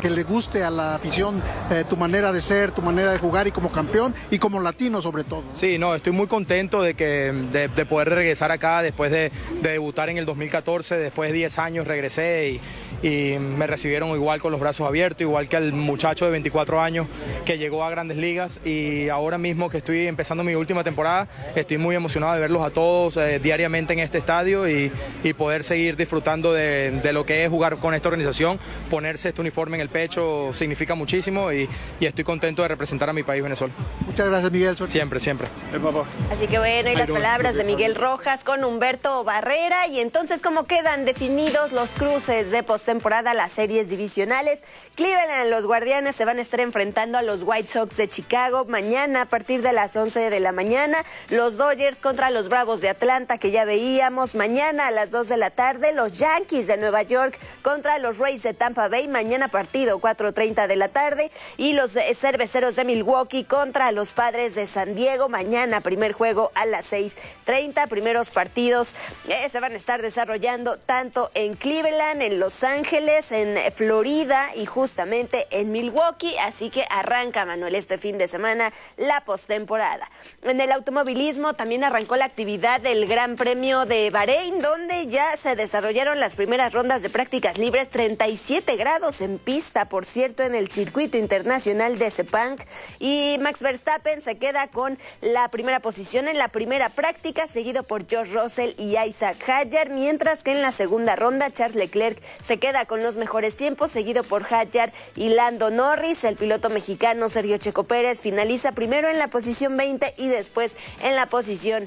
que le guste a la afición tu manera de ser, tu manera de jugar y como campeón y como latino sobre todo. Sí, no, estoy muy contento de poder regresar acá después de debutar en el 2014, después de 10 años regresé y me recibieron igual con los brazos abiertos, igual que al muchacho de 24 años que llegó a Grandes Ligas, y ahora mismo que estoy empezando mi última temporada, estoy muy emocionado de verlos a todos diariamente en este estadio y poder seguir disfrutando de lo que es jugar con esta organización. Ponerse este uniforme en el pecho significa muchísimo y estoy contento de representar a mi país, Venezuela. Muchas gracias, Miguel. Siempre, siempre. Así que bueno, y las palabras de Miguel Rojas con Humberto Barrera. Y entonces, ¿cómo quedan definidos los cruces de postemporada, las series divisionales? Cleveland, los Guardianes se van a estar enfrentando a los White Sox de Chicago mañana a partir de las 11 de la mañana. Los Dodgers contra los Bravos de Atlanta, que ya veíamos. Mañana a las 2 de la tarde, los Yankees de Nueva York contra los Rays de Tampa Bay. Mañana partido 4:30 de la tarde. Y los Cerveceros de Milwaukee contra los Padres de San Diego. Mañana primer juego a las 6:30. Primeros partidos se van a estar desarrollando tanto en Cleveland, en Los Ángeles, en Florida y justamente en Milwaukee. Así que arranca, Manuel, este fin de semana la postemporada. En el automovilismo también arrancó la actividad del Gran Premio de Bahrein, donde ya se desarrollaron las primeras rondas de prácticas libres. 37 grados en pista, por cierto, en el circuito internacional de Sepang. Y Max Verstappen se queda con la primera posición en la primera práctica, seguido por George Russell y Isaac Hadjar, mientras que en la segunda ronda Charles Leclerc se queda con los mejores tiempos, seguido por Hadjar y Lando Norris. El piloto mexicano Sergio Checo Pérez finaliza primero en la posición 20 y después en la posición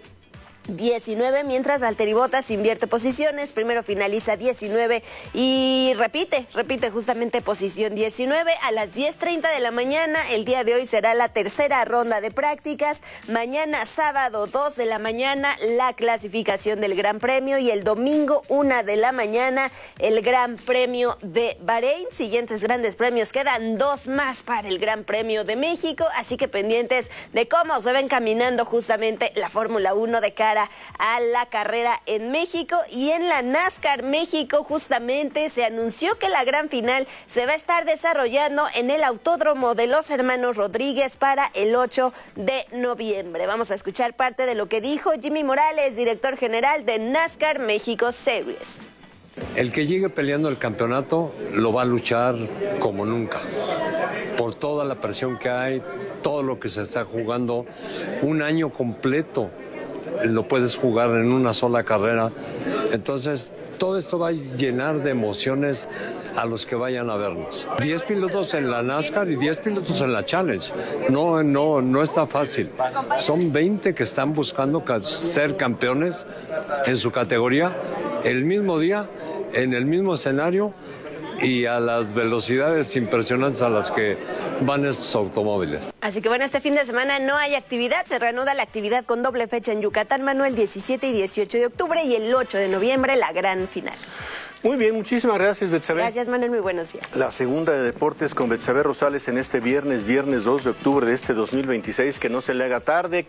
19, mientras Valtteri Bottas invierte posiciones, primero finaliza 19 y repite justamente posición 19. A las 10:30 de la mañana, el día de hoy será la tercera ronda de prácticas. Mañana sábado 2 de la mañana la clasificación del Gran Premio y el domingo 1 de la mañana el Gran Premio de Bahrein. Siguientes grandes premios, quedan 2 más para el Gran Premio de México, así que pendientes de cómo se va encaminando justamente la Fórmula 1 de cara a la carrera en México. Y en la NASCAR México justamente se anunció que la gran final se va a estar desarrollando en el Autódromo de los Hermanos Rodríguez para el 8 de noviembre. Vamos a escuchar parte de lo que dijo Jimmy Morales, director general de NASCAR México Series. El que llegue peleando el campeonato lo va a luchar como nunca, por toda la presión que hay, todo lo que se está jugando, un año completo lo puedes jugar en una sola carrera. Entonces, todo esto va a llenar de emociones a los que vayan a vernos. 10 pilotos en la NASCAR y 10 pilotos en la Challenge. No está fácil. Son 20 que están buscando ser campeones en su categoría el mismo día, en el mismo escenario y a las velocidades impresionantes a las que van estos automóviles. Así que bueno, este fin de semana no hay actividad, se reanuda la actividad con doble fecha en Yucatán, Manuel, 17 y 18 de octubre y el 8 de noviembre la gran final. Muy bien, muchísimas gracias, Betsabe. Gracias, Manuel, muy buenos días. La segunda de deportes con Betsabe Rosales en este viernes 2 de octubre de este 2026. Que no se le haga tarde,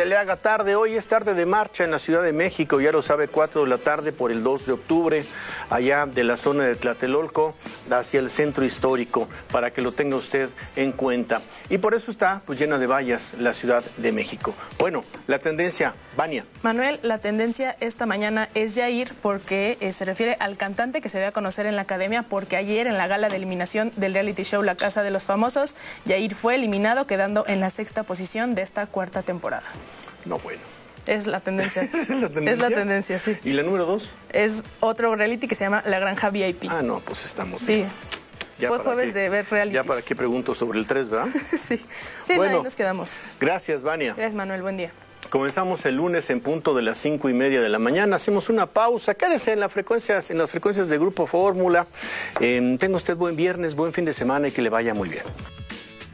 Hoy es tarde de marcha en la Ciudad de México, ya lo sabe, 4 de la tarde por el 2 de octubre, allá de la zona de Tlatelolco hacia el centro histórico, para que lo tenga usted en cuenta. Y por eso está pues llena de vallas la Ciudad de México. Bueno, la tendencia, Vania. Manuel, la tendencia esta mañana es Yair, porque se refiere al cantante que se dio a conocer en la academia, porque ayer en la gala de eliminación del reality show La Casa de los Famosos, Yair fue eliminado, quedando en la 6ª posición de esta 4ª temporada. No, bueno. Es la tendencia. ¿Es la tendencia? Es la tendencia, sí. ¿Y la número 2? Es otro reality que se llama La Granja VIP. Ah, no, pues estamos sí. bien. Ya fue jueves de ver reality. Ya para qué pregunto sobre el 3, ¿verdad? Sí, bueno, ahí nos quedamos. Gracias, Vania. Gracias, Manuel, buen día. Comenzamos el lunes en punto de las 5:30 de la mañana. Hacemos una pausa. Quédese en las frecuencias de Grupo Fórmula. Tenga usted buen viernes, buen fin de semana y que le vaya muy bien.